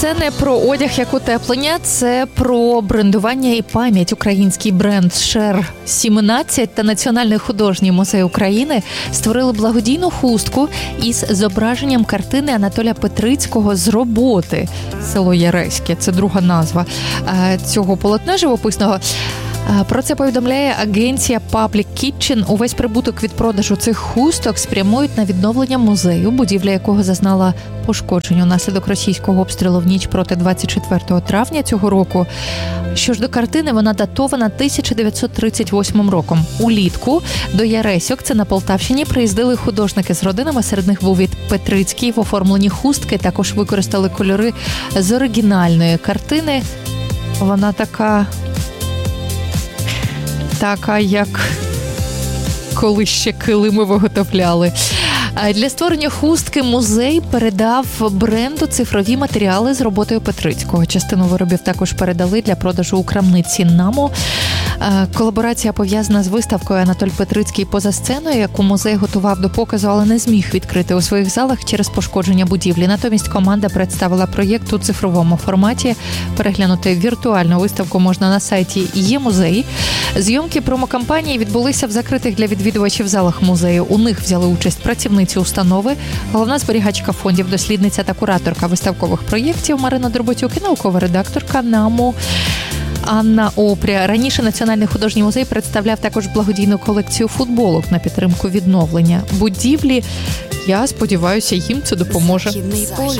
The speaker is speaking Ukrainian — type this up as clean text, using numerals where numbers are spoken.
це не про одяг як утеплення, це про брендування і пам'ять. Український бренд «Шер-17» та Національний художній музей України створили благодійну хустку із зображенням картини Анатолія Петрицького «З роботи». Село Яреське – це друга назва цього полотна живописного. Про це повідомляє агенція Public Kitchen. Увесь прибуток від продажу цих хусток спрямують на відновлення музею, будівля якого зазнала пошкоджень унаслідок російського обстрілу в ніч проти 24 травня цього року. Що ж до картини, вона датована 1938 роком. Улітку до Яреськок, це на Полтавщині, приїздили художники з родинами, серед них був і Петрицький. В оформленні хустки також використали кольори з оригінальної картини. Вона така, як коли ще килими виготовляли. Для створення хустки музей передав бренду цифрові матеріали з роботою Петрицького. Частину виробів також передали для продажу у крамниці «Намо». Колаборація пов'язана з виставкою «Анатоль Петрицький поза сценою», яку музей готував до показу, але не зміг відкрити у своїх залах через пошкодження будівлі. Натомість команда представила проєкт у цифровому форматі. Переглянути віртуальну виставку можна на сайті «Є-музей». Зйомки промокампанії відбулися в закритих для відвідувачів залах музею. У них взяли участь працівниці установи, головна зберігачка фондів, дослідниця та кураторка виставкових проєктів Марина Дроботюк і наукова редакторка «Намо» Анна Опря. Раніше Національний художній музей представляв також благодійну колекцію футболок на підтримку відновлення будівлі. Я сподіваюся, їм це допоможе.